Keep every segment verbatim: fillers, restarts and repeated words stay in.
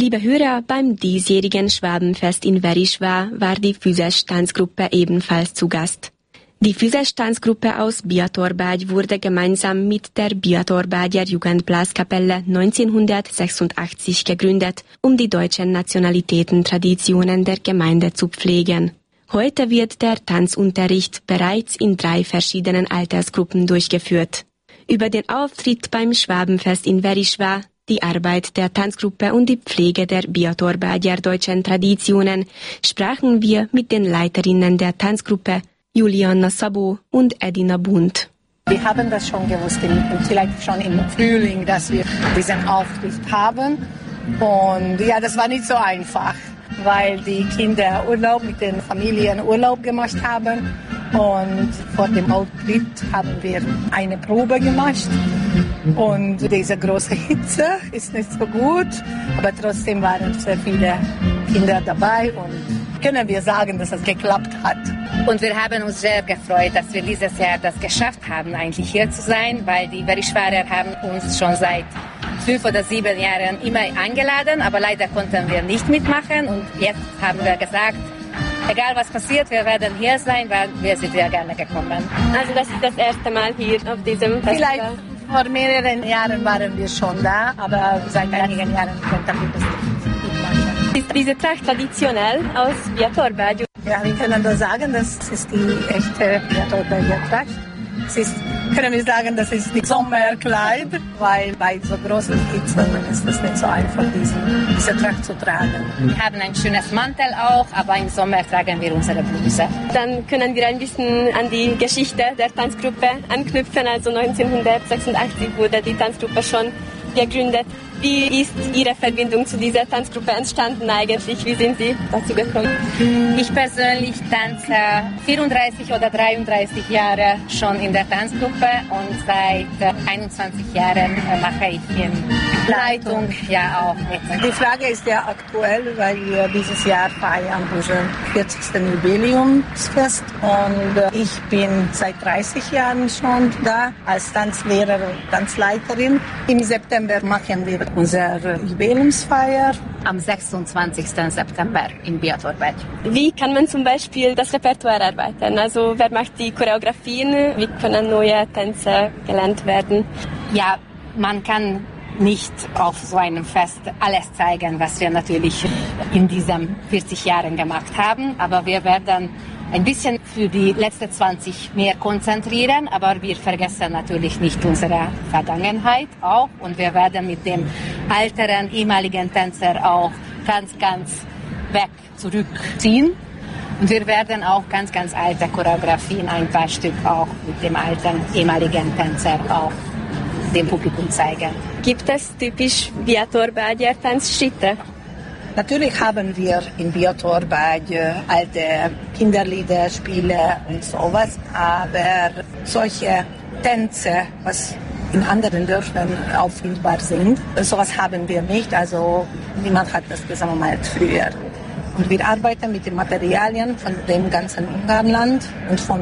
Liebe Hörer, beim diesjährigen Schwabenfest in Verischwa war die Füsech-Tanzgruppe ebenfalls zu Gast. Die Füsech-Tanzgruppe aus Biatorbágy wurde gemeinsam mit der Biatorbágyer Jugendblaskapelle neunzehnhundertsechsundachtzig gegründet, um die deutschen Nationalitäten-Traditionen der Gemeinde zu pflegen. Heute wird der Tanzunterricht bereits in drei verschiedenen Altersgruppen durchgeführt. Über den Auftritt beim Schwabenfest in Verischwa, die Arbeit der Tanzgruppe und die Pflege der Biatorbágyer deutschen Traditionen sprachen wir mit den Leiterinnen der Tanzgruppe, Juliana Sabo und Edina Bunt. Wir haben das schon gewusst, vielleicht schon im Frühling, dass wir diesen Auftritt haben. Und ja, das war nicht so einfach, weil die Kinder Urlaub mit den Familien Urlaub gemacht haben. Und vor dem Auftritt haben wir eine Probe gemacht. Und diese große Hitze ist nicht so gut, aber trotzdem waren sehr viele Kinder dabei und können wir sagen, dass es geklappt hat. Und wir haben uns sehr gefreut, dass wir dieses Jahr das geschafft haben, eigentlich hier zu sein, weil die Verischwarer haben uns schon seit fünf oder sieben Jahren immer eingeladen, aber leider konnten wir nicht mitmachen. Und jetzt haben wir gesagt, egal was passiert, wir werden hier sein, weil wir sind sehr gerne gekommen. Also das ist das erste Mal hier auf diesem Festival? Vielleicht vor mehreren Jahren waren wir schon da, aber seit einigen Jahren konnten wir das nicht mitmachen. Ist diese Tracht traditionell aus Biatorbágy? Ja, wir können da sagen, das ist die echte Biatorbágyer Tracht. Es ist, können wir sagen, das ist die Sommerkleid, weil bei so großen Hitzen ist es nicht so einfach, diese, diese Tracht zu tragen. Wir haben ein schönes Mantel auch, aber im Sommer tragen wir unsere Bluse. Dann können wir ein bisschen an die Geschichte der Tanzgruppe anknüpfen. Also neunzehnhundertsechsundachtzig wurde die Tanzgruppe schon gegründet. Wie ist Ihre Verbindung zu dieser Tanzgruppe entstanden eigentlich? Wie sind Sie dazu gekommen? Ich persönlich tanze vierunddreißig oder dreiunddreißig Jahre schon in der Tanzgruppe und seit einundzwanzig Jahren mache ich in Leitung ja auch mit. Die Frage ist ja aktuell, weil wir dieses Jahr feiern unser vierzigsten Jubiläumsfest und ich bin seit dreißig Jahren schon da als Tanzlehrer und Tanzleiterin. Im September machen wir unsere Jubiläumsfeier. Am sechsundzwanzigsten September in Biatorbágy. Wie kann man zum Beispiel das Repertoire arbeiten? Also wer macht die Choreografien? Wie können neue Tänze gelernt werden? Ja, man kann nicht auf so einem Fest alles zeigen, was wir natürlich in diesen vierzig Jahren gemacht haben. Aber wir werden ein bisschen für die letzten zwanzig mehr konzentrieren, aber wir vergessen natürlich nicht unsere Vergangenheit auch und wir werden mit dem älteren, ehemaligen Tänzer auch ganz, ganz weg zurückziehen. Und wir werden auch ganz, ganz alte Choreografien, ein paar Stück auch mit dem alten, ehemaligen Tänzer auch dem Publikum zeigen. Gibt es typisch Biatorbágyer Tanzschritte? Natürlich haben wir in Biatorbágy alte Kinderlieder, Spiele und sowas, aber solche Tänze, was in anderen Dörfern auffindbar sind, sowas haben wir nicht, also niemand hat das gesammelt früher. Und wir arbeiten mit den Materialien von dem ganzen Ungarnland und vom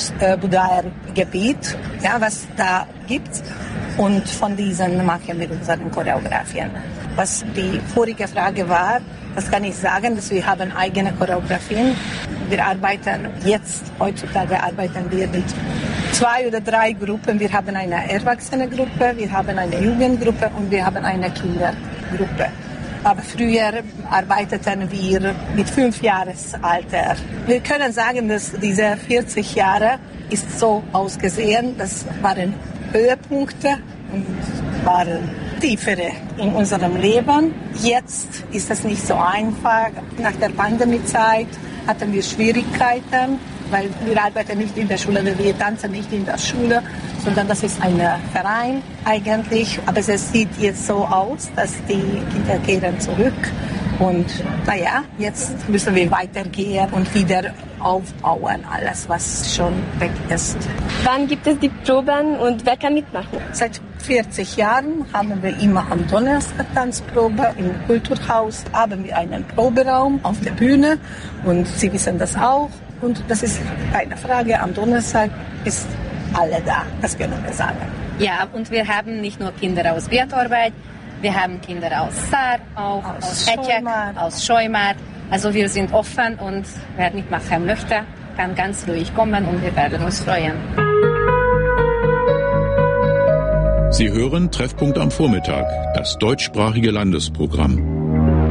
Budaer Gebiet, ja, was da gibt. Und von diesen machen wir unsere Choreografien. Was die vorige Frage war, das kann ich sagen, dass wir haben eigene Choreografien. Wir arbeiten jetzt, heutzutage arbeiten wir mit zwei oder drei Gruppen. Wir haben eine Erwachsenengruppe, wir haben eine Jugendgruppe und wir haben eine Kindergruppe. Aber früher arbeiteten wir mit fünf Jahresalter. Wir können sagen, dass diese vierzig Jahre ist so ausgesehen, das waren Höhepunkte und waren tiefere in unserem Leben. Jetzt ist es nicht so einfach. Nach der Pandemiezeit hatten wir Schwierigkeiten, weil wir arbeiten nicht in der Schule, wir tanzen nicht in der Schule, sondern das ist ein Verein eigentlich. Aber es sieht jetzt so aus, dass die Kinder kehren zurück. Und naja, jetzt müssen wir weitergehen und wieder aufbauen, alles, was schon weg ist. Wann gibt es die Proben und wer kann mitmachen? Seit vierzig Jahren haben wir immer am Donnerstag Tanzprobe im Kulturhaus, haben wir einen Proberaum auf der Bühne und Sie wissen das auch. Und das ist keine Frage, am Donnerstag ist alle da, das können wir sagen. Ja, und wir haben nicht nur Kinder aus Biatorbágy, Wir haben Kinder aus Saar, auch aus, aus Hetjek, aus Scheumar. Also wir sind offen und wer nicht machen möchte, kann ganz ruhig kommen und wir werden uns freuen. Sie hören Treffpunkt am Vormittag, das deutschsprachige Landesprogramm.